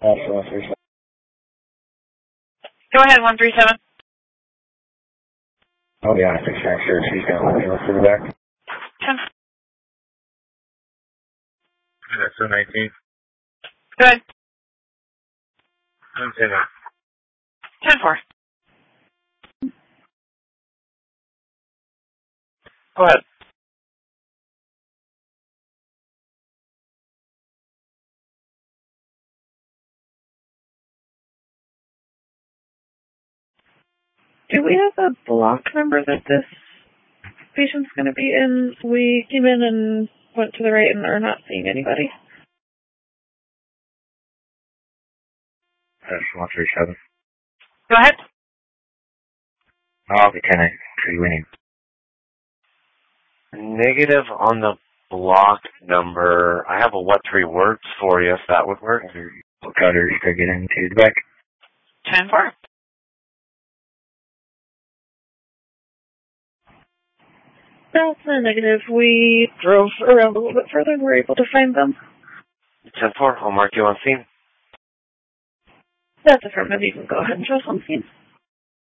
Go ahead, 137. Oh yeah, 6 sure. She's got one else in the back. 10. That's so 19. Go ahead. 10. 10-4. Go ahead. Do we have a block number that this patient's going to be in? We came in and went to the right and are not seeing anybody. That's 137. Go ahead. Oh, Lieutenant, tree winning. Negative on the block number. I have a what 3 words for you if that would work. What cutter you could get into the back? 10-4. That's a negative. We drove around a little bit further and were able to find them. 10-4, I'll mark you on scene. That's affirmative. You can go ahead and show us on scene.